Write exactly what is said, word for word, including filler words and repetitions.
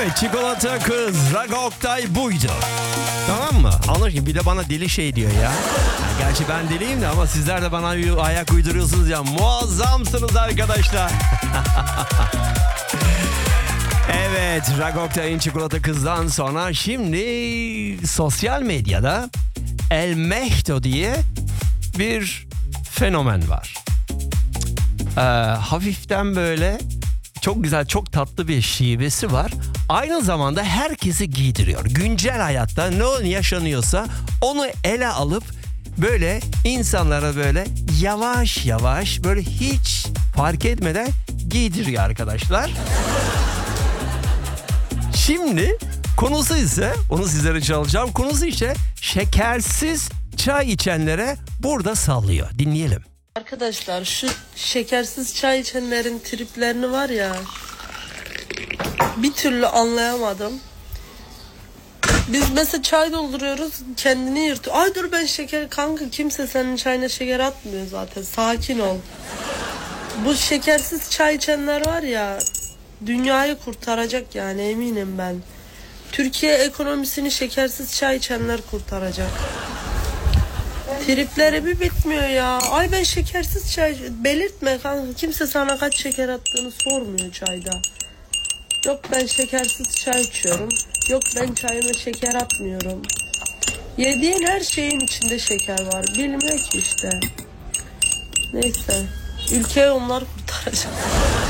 Evet, çikolata kız Raga Oktay buydu. Tamam mı? Anlaşıldı. Bir de bana deli şey diyor ya. Ya gerçi ben deliyim de ama sizler de bana bir ayak uyduruyorsunuz ya. Muazzamsınız arkadaşlar. Evet, Raga Oktay'ın çikolata kızdan sonra şimdi sosyal medyada El Mehdo diye bir fenomen var. Ee, hafiften böyle çok güzel, çok tatlı bir şivesi var. Aynı zamanda herkesi giydiriyor. Güncel hayatta ne yaşanıyorsa onu ele alıp böyle insanlara böyle yavaş yavaş böyle hiç fark etmeden giydiriyor arkadaşlar. Şimdi konusu ise, onu sizlere çalacağım. Konusu ise şekersiz çay içenlere burada sallıyor. Dinleyelim. Arkadaşlar şu şekersiz çay içenlerin triplerini var ya, bir türlü anlayamadım. Biz mesela çay dolduruyoruz, kendini yırtıyor. Ay dur ben şeker, kanka kimse senin çayına şeker atmıyor zaten, sakin ol. Bu şekersiz çay içenler var ya, dünyayı kurtaracak yani, eminim ben. Türkiye ekonomisini şekersiz çay içenler kurtaracak. Tripleri bir bitmiyor ya. Ay ben şekersiz çay... Belirtme kanka. Kimse sana kaç şeker attığını sormuyor çayda. Yok ben şekersiz çay içiyorum. Yok ben çayıma şeker atmıyorum. Yediğin her şeyin içinde şeker var. Bilmiyor ki işte. Neyse. Ülkeyi onlar kurtaracak.